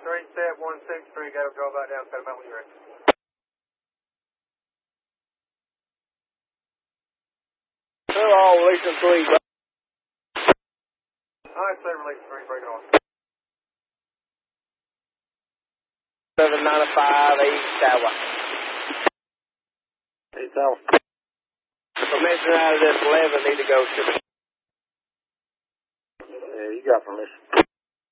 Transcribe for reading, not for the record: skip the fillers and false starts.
3 set 163, got to draw back down, set about when you're ready. All releasing 3. Alright, say release 3, break it off. 795, 8 Tower. 8 Tower. Permission out of this 11 need to go to the... Yeah, you got permission.